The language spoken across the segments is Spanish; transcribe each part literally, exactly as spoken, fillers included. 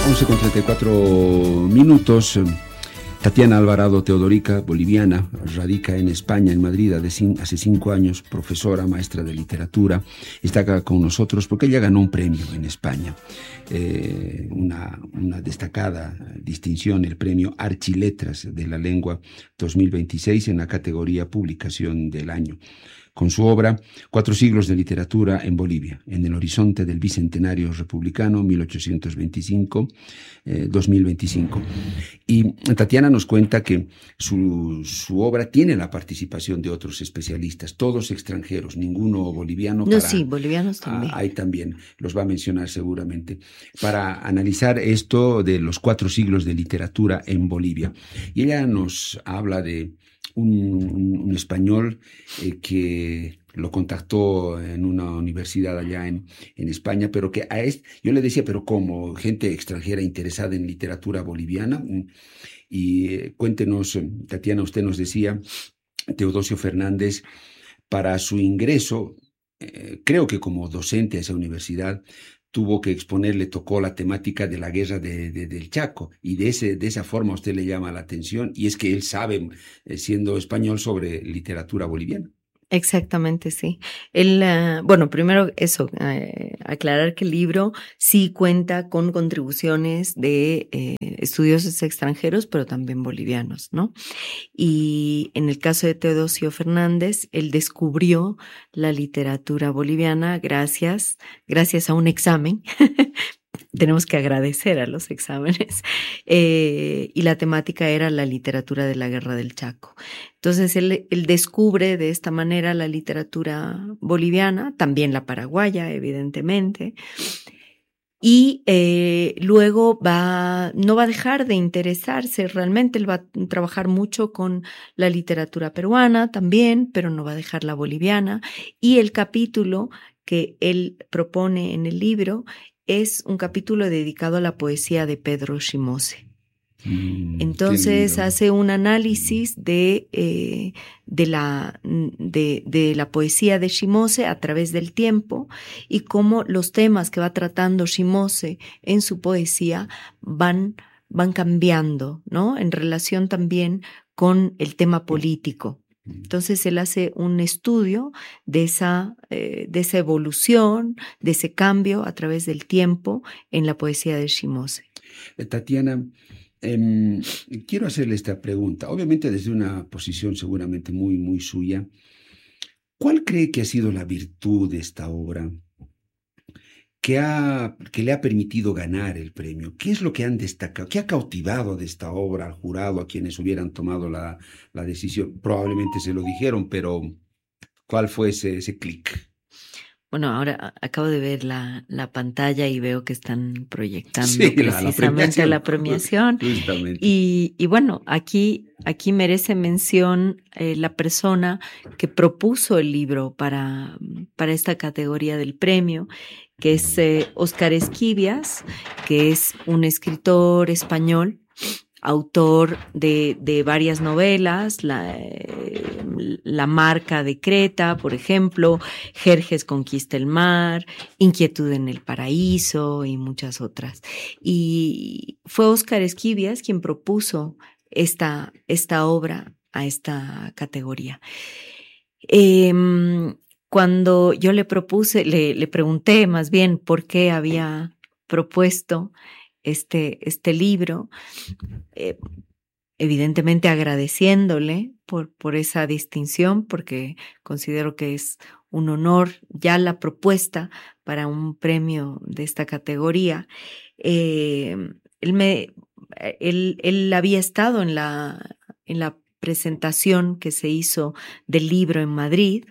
once con treinta y cuatro minutos. Tatiana Alvarado Teodorica, boliviana, radica en España, en Madrid, hace cinco años, profesora, maestra de literatura. Está acá con nosotros porque ella ganó un premio en España, eh, una, una destacada distinción, el premio Archiletras de la Lengua dos mil veintiséis en la categoría Publicación del Año, con su obra Cuatro siglos de literatura en Bolivia, en el horizonte del bicentenario republicano mil ochocientos veinticinco a dos mil veinticinco. Y Tatiana nos cuenta que su, su obra tiene la participación de otros especialistas, todos extranjeros, ninguno boliviano. No, para, sí, bolivianos también. Ah, hay también, los va a mencionar seguramente, para analizar esto de los cuatro siglos de literatura en Bolivia. Y ella nos habla de Un, un, un español eh, que lo contactó en una universidad allá en, en España, pero que a este, yo le decía, pero ¿cómo? Gente extranjera interesada en literatura boliviana. Y eh, cuéntenos, Tatiana, usted nos decía, Teodosio Fernández, para su ingreso, eh, creo que como docente a esa universidad, tuvo que exponer, le tocó la temática de la guerra de, de, del Chaco, y de, ese, de esa forma a usted le llama la atención, y es que él sabe, eh, siendo español, sobre literatura boliviana. Exactamente, sí. Él, uh, bueno, primero eso, uh, aclarar que el libro sí cuenta con contribuciones de eh, estudiosos extranjeros, pero también bolivianos, ¿no? Y en el caso de Teodosio Fernández, él descubrió la literatura boliviana gracias, gracias a un examen. Tenemos que agradecer a los exámenes, eh, y la temática era la literatura de la Guerra del Chaco. Entonces él, él descubre de esta manera la literatura boliviana, también la paraguaya, evidentemente, y eh, luego va, no va a dejar de interesarse realmente. Él va a trabajar mucho con la literatura peruana también, pero no va a dejar la boliviana. Y el capítulo que él propone en el libro es un capítulo dedicado a la poesía de Pedro Shimose. Mm, Entonces hace un análisis de, eh, de, la, de, de la poesía de Shimose a través del tiempo y cómo los temas que va tratando Shimose en su poesía van, van cambiando, ¿no? En relación también con el tema político. Entonces él hace un estudio de esa, eh, de esa evolución, de ese cambio a través del tiempo en la poesía de Shimose. Tatiana, eh, quiero hacerle esta pregunta, obviamente desde una posición seguramente muy, muy suya. ¿Cuál cree que ha sido la virtud de esta obra que, ha, que le ha permitido ganar el premio? ¿Qué es lo que han destacado? ¿Qué ha cautivado de esta obra al jurado, a quienes hubieran tomado la, la decisión? Probablemente se lo dijeron, pero ¿cuál fue ese, ese clic? Bueno, ahora acabo de ver la, la pantalla y veo que están proyectando sí, precisamente la, la premiación. La premiación. Y, y bueno, aquí, aquí merece mención eh, la persona que propuso el libro para, para esta categoría del premio, que es eh, Óscar Esquivias, que es un escritor español, autor de, de varias novelas, la, la Marca de Creta, por ejemplo, Jerjes conquista el mar, Inquietud en el paraíso y muchas otras. Y fue Óscar Esquivias quien propuso esta, esta obra a esta categoría. Eh, cuando yo le propuse, le, le pregunté más bien por qué había propuesto Este, este libro, eh, evidentemente agradeciéndole por, por esa distinción, porque considero que es un honor ya la propuesta para un premio de esta categoría. Eh, él, me, él, él había estado en la, en la presentación que se hizo del libro en Madrid.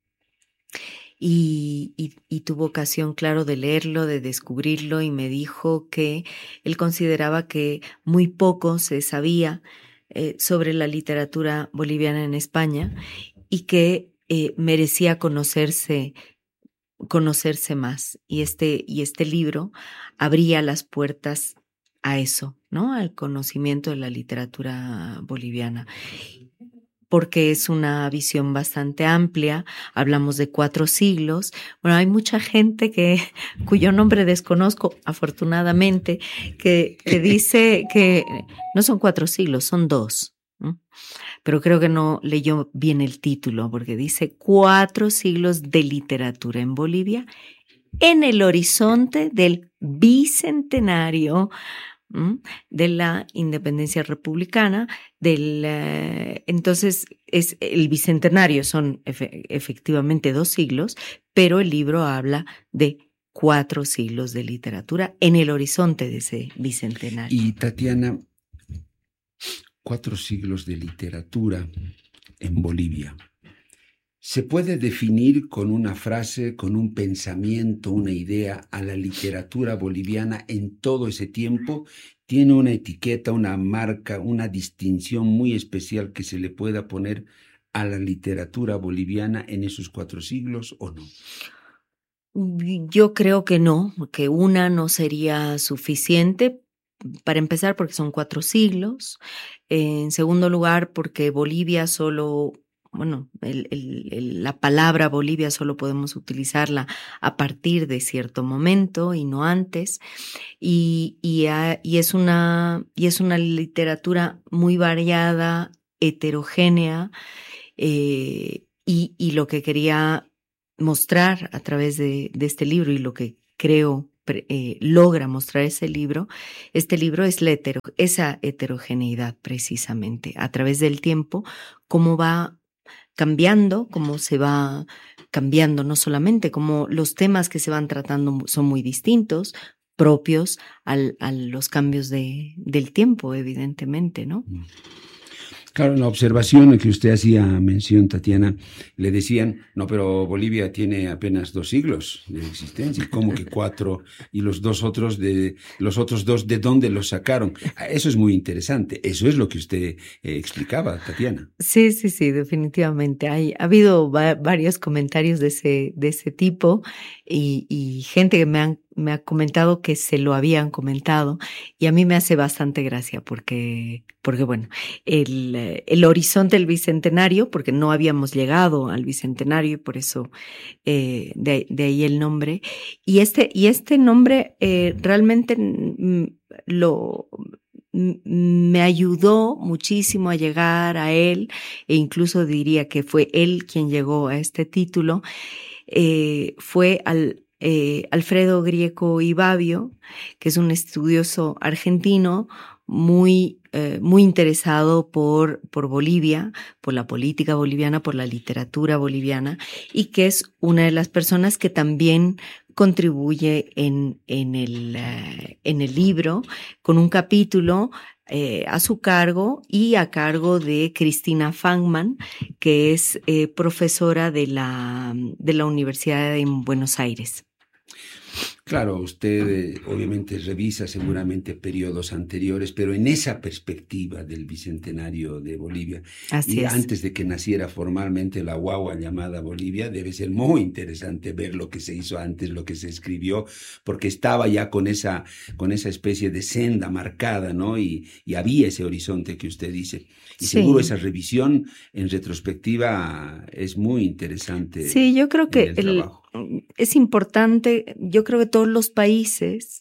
Y, y, y tuvo ocasión, claro, de leerlo, de descubrirlo, y me dijo que él consideraba que muy poco se sabía eh, sobre la literatura boliviana en España y que eh, merecía conocerse, conocerse más. Y este, y este libro abría las puertas a eso, ¿no? Al conocimiento de la literatura boliviana. porque es una visión bastante amplia. Hablamos de cuatro siglos. Bueno, hay mucha gente que, cuyo nombre desconozco, afortunadamente, que, que dice que no son cuatro siglos, son dos, ¿no? Pero creo que no leyó bien el título, porque dice cuatro siglos de literatura en Bolivia en el horizonte del bicentenario de la independencia republicana. Del, uh, entonces, es el bicentenario son efe, efectivamente dos siglos, pero el libro habla de cuatro siglos de literatura en el horizonte de ese bicentenario. Y Tatiana, cuatro siglos de literatura en Bolivia. ¿Se puede definir con una frase, con un pensamiento, una idea a la literatura boliviana en todo ese tiempo? ¿Tiene una etiqueta, una marca, una distinción muy especial que se le pueda poner a la literatura boliviana en esos cuatro siglos o no? Yo creo que no, que una no sería suficiente. Para empezar, porque son cuatro siglos. En segundo lugar, porque Bolivia solo... Bueno, el, el, el, la palabra Bolivia solo podemos utilizarla a partir de cierto momento y no antes. Y, y, a, y, es, una, y es una literatura muy variada, heterogénea. Eh, y, y lo que quería mostrar a través de, de este libro y lo que creo Eh, logra mostrar ese libro, este libro es la hetero, esa heterogeneidad precisamente, a través del tiempo, cómo va cambiando, cómo se va cambiando, no solamente, cómo los temas que se van tratando son muy distintos, propios al, a los cambios de, del tiempo, evidentemente, ¿no? Claro, en la observación que usted hacía mención, Tatiana, le decían, no, pero Bolivia tiene apenas dos siglos de existencia, ¿cómo que cuatro? Y los dos otros, de los otros dos, ¿de dónde los sacaron? Eso es muy interesante, eso es lo que usted eh, explicaba, Tatiana. Sí, sí, sí, definitivamente. Hay, ha habido va, varios comentarios de ese, de ese tipo y, y gente que me, han, me ha comentado que se lo habían comentado y a mí me hace bastante gracia porque, porque bueno, el, el horizonte del bicentenario, porque no habíamos llegado al bicentenario y por eso eh, de, de ahí el nombre. Y este, y este nombre eh, realmente lo... me ayudó muchísimo a llegar a él, e incluso diría que fue él quien llegó a este título. Eh, fue al, eh, Alfredo Grieco y Babio, que es un estudioso argentino muy, eh, muy interesado por, por Bolivia, por la política boliviana, por la literatura boliviana, y que es una de las personas que también contribuye en, en, el, uh, en el libro con un capítulo eh, a su cargo y a cargo de Cristina Fangman, que es eh, profesora de la, de la Universidad en Buenos Aires. Claro, usted eh, obviamente revisa seguramente periodos anteriores, pero en esa perspectiva del bicentenario de Bolivia, Así y es. antes de que naciera formalmente la guagua llamada Bolivia, debe ser muy interesante ver lo que se hizo antes, lo que se escribió, porque estaba ya con esa, con esa especie de senda marcada, ¿no? Y, y había ese horizonte que usted dice. Y sí. Seguro esa revisión en retrospectiva es muy interesante. Sí, yo creo que el trabajo. El, es importante, yo creo que todos los países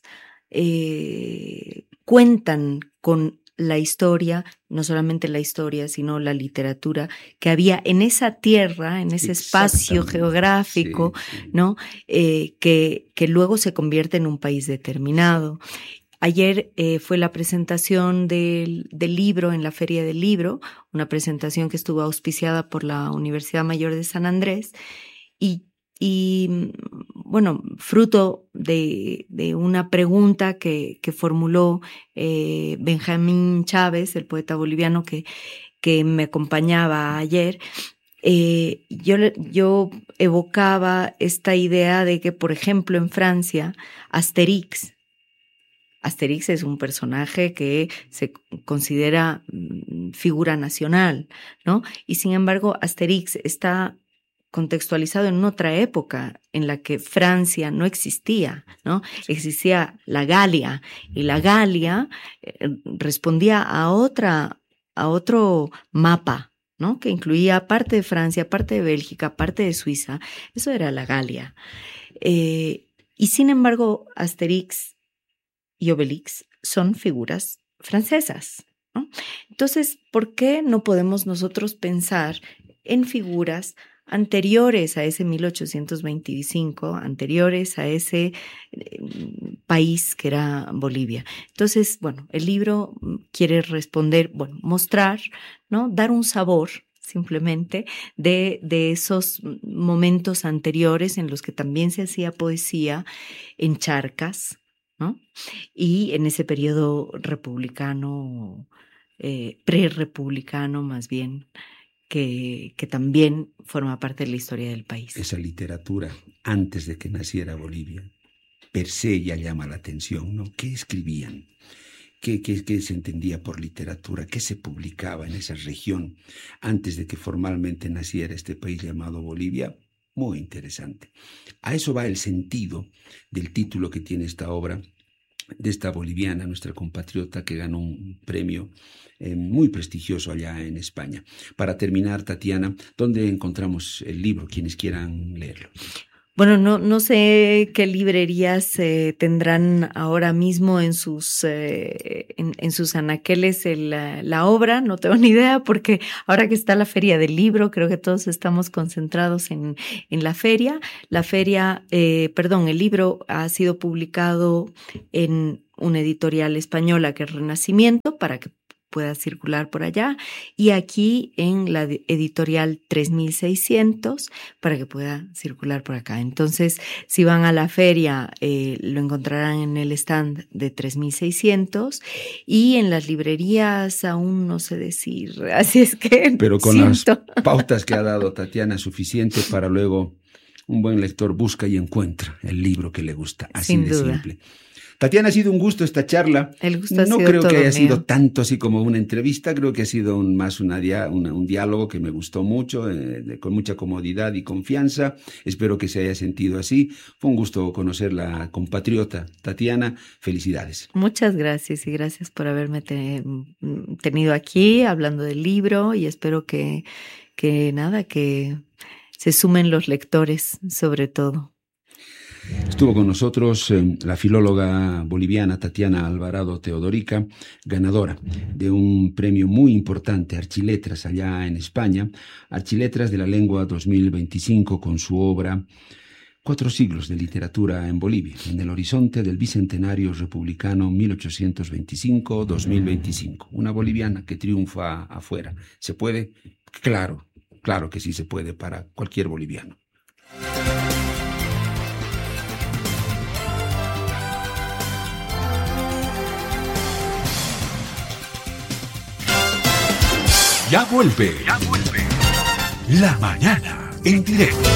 eh, cuentan con la historia, no solamente la historia, sino la literatura que había en esa tierra, en ese espacio geográfico, sí, sí. ¿no? Eh, que, que luego se convierte en un país determinado. Ayer eh, fue la presentación del, del libro en la Feria del Libro, una presentación que estuvo auspiciada por la Universidad Mayor de San Andrés y, y bueno, fruto de, de una pregunta que, que formuló eh, Benjamín Chávez, el poeta boliviano que, que me acompañaba ayer. Eh, yo, yo evocaba esta idea de que, por ejemplo, en Francia, Asterix, Asterix es un personaje que se considera figura nacional, ¿no? Y sin embargo, Asterix está contextualizado en otra época en la que Francia no existía, ¿no? Existía la Galia y la Galia eh, respondía a otra, a otro mapa, ¿no? Que incluía parte de Francia, parte de Bélgica, parte de Suiza. Eso era la Galia. Eh, y sin embargo, Asterix y Obelix son figuras francesas, ¿no? Entonces, ¿por qué no podemos nosotros pensar en figuras anteriores a ese mil ochocientos veinticinco, anteriores a ese eh, país que era Bolivia? Entonces, bueno, el libro quiere responder, bueno, mostrar, ¿no? Dar un sabor simplemente de, de esos momentos anteriores en los que también se hacía poesía en charcas, ¿no? Y en ese periodo republicano, eh, pre-republicano más bien, Que, que también forma parte de la historia del país. Esa literatura, antes de que naciera Bolivia, per se ya llama la atención, ¿no? ¿Qué escribían? ¿Qué, qué, qué se entendía por literatura? ¿Qué se publicaba en esa región antes de que formalmente naciera este país llamado Bolivia? Muy interesante. A eso va el sentido del título que tiene esta obra, de esta boliviana, nuestra compatriota, que ganó un premio eh, muy prestigioso allá en España. Para terminar, Tatiana, ¿dónde encontramos el libro, quienes quieran leerlo? Bueno, no, no sé qué librerías eh, tendrán ahora mismo en sus, eh, en, en sus anaqueles el, la, la obra, no tengo ni idea, porque ahora que está la Feria del Libro, creo que todos estamos concentrados en, en la feria. La feria, eh, perdón, el libro ha sido publicado en una editorial española que es Renacimiento, para que pueda circular por allá, y aquí en la editorial tres mil seiscientos para que pueda circular por acá. Entonces, si van a la feria, eh, lo encontrarán en el stand de tres mil seiscientos, y en las librerías aún no sé decir, así es que pero con siento. Las pautas que ha dado Tatiana, suficiente para luego un buen lector busca y encuentra el libro que le gusta, así Sin de duda. simple. Tatiana, ha sido un gusto esta charla. El gusto ha no sido creo todo que haya mío. sido tanto así como una entrevista, creo que ha sido un, más una dia, una, un diálogo que me gustó mucho, eh, de, con mucha comodidad y confianza. Espero que se haya sentido así. Fue un gusto conocer la compatriota Tatiana. Felicidades. Muchas gracias y gracias por haberme te, tenido aquí hablando del libro, y espero que, que nada, que se sumen los lectores sobre todo. Estuvo con nosotros eh, la filóloga boliviana Tatiana Alvarado Teodorica, ganadora de un premio muy importante, Archiletras, allá en España, Archiletras de la Lengua dos mil veinticinco, con su obra Cuatro siglos de literatura en Bolivia, en el horizonte del bicentenario republicano mil ochocientos veinticinco a dos mil veinticinco. Una boliviana que triunfa afuera. ¿Se puede? Claro, claro que sí se puede para cualquier boliviano. Ya vuelve, ya vuelve. La mañana en directo.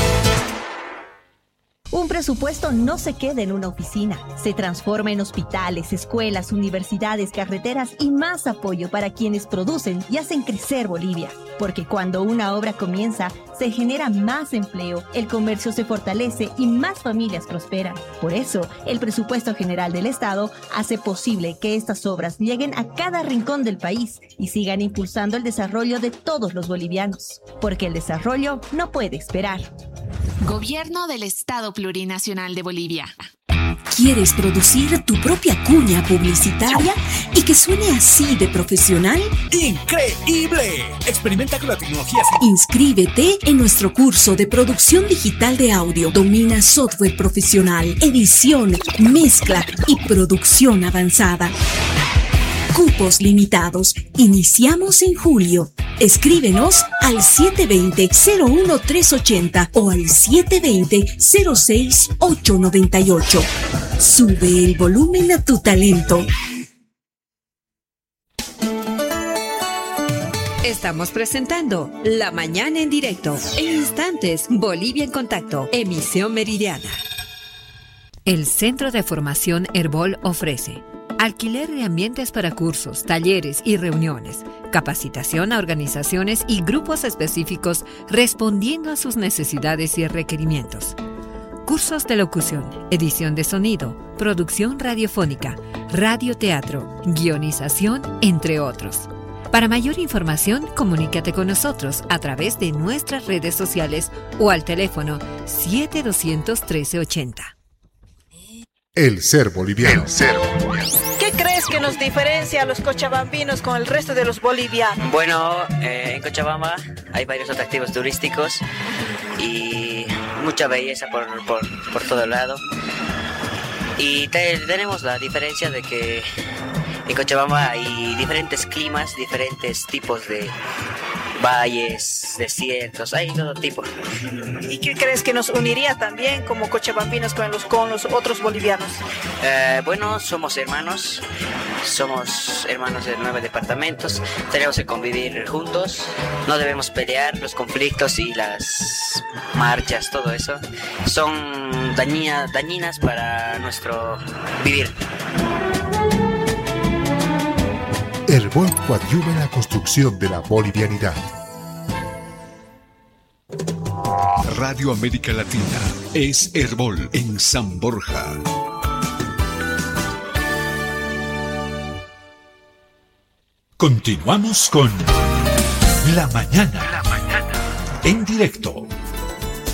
Un presupuesto no se queda en una oficina, se transforma en hospitales, escuelas, universidades, carreteras y más apoyo para quienes producen y hacen crecer Bolivia. Porque cuando una obra comienza, se genera más empleo, el comercio se fortalece y más familias prosperan. Por eso, el presupuesto general del Estado hace posible que estas obras lleguen a cada rincón del país y sigan impulsando el desarrollo de todos los bolivianos. Porque el desarrollo no puede esperar. Gobierno del Estado Plurinacional de Bolivia. ¿Quieres producir tu propia cuña publicitaria y que suene así de profesional? ¡Increíble! Experimenta con la tecnología. Inscríbete en nuestro curso de producción digital de audio. Domina software profesional, edición, mezcla y producción avanzada. Cupos limitados. Iniciamos en julio. Escríbenos al siete dos cero, cero uno tres ocho cero o al siete dos cero, cero seis ocho nueve ocho. Sube el volumen a tu talento. Estamos presentando La Mañana en Directo. En instantes, Bolivia en Contacto, emisión meridiana. El Centro de Formación Herbol ofrece alquiler de ambientes para cursos, talleres y reuniones, capacitación a organizaciones y grupos específicos respondiendo a sus necesidades y requerimientos. Cursos de locución, edición de sonido, producción radiofónica, radioteatro, guionización, entre otros. Para mayor información, comunícate con nosotros a través de nuestras redes sociales o al teléfono siete doscientos trece ochenta. El ser boliviano. El ser boliviano. ¿Qué crees que nos diferencia a los cochabambinos con el resto de los bolivianos? Bueno, eh, en Cochabamba hay varios atractivos turísticos y mucha belleza por, por, por todo lado. Y te, tenemos la diferencia de que en Cochabamba hay diferentes climas, diferentes tipos de valles, desiertos, hay todo tipo. ¿Y qué crees que nos uniría también como cochabambinos con los, con los otros bolivianos? Eh, bueno, somos hermanos, somos hermanos de nueve departamentos, tenemos que convivir juntos, no debemos pelear. Los conflictos y las marchas, todo eso, son dañina, dañinas para nuestro vivir. Herbol coadyuva en la construcción de la bolivianidad. Radio América Latina es Herbol en San Borja. Continuamos con La Mañana. La Mañana. En directo